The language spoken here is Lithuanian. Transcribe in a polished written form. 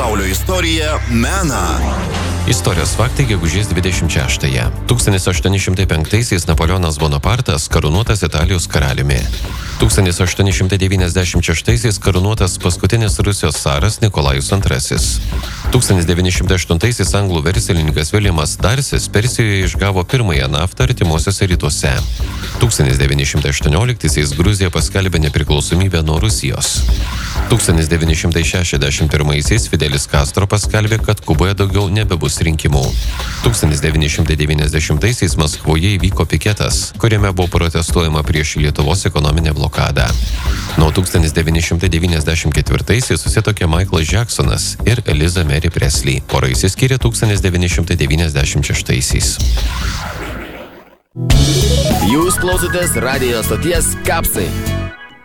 pasaulio istoriją, meną. Istorijos faktai gegužės 26-ąją. 1805-aisiais Napoleonas Bonapartas karūnuotas Italijos karaliumi. 1896-aisiais karūnuotas paskutinis Rusijos caras Nikolajus II. 1908-aisiais anglų verslininkas Williamas Darsis Persijoje išgavo pirmąją naftą artimuosiuose rytuose. 1918-aisiais Gruzija paskelbė nepriklausomybę nuo Rusijos. 1961-aisiais Fidelis Castro paskelbė, kad Kuboje daugiau nebebus rinkimų. 1990-aisiais Maskvoje įvyko piketas, kuriame buvo protestuojama prieš Lietuvos ekonominę blokadą. Nuo 1994-aisiais susituokė Michaelas Jacksonas ir Eliza Mary Presley. Pora išsiskyrė 1996-aisiais. Jūs klausotės radijo stoties Kapsai.